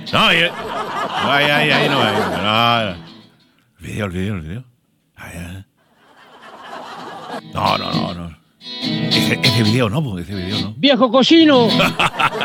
No, ahí no hay. No. El video. Ahí. No. Ese video no. ¡Viejo cochino!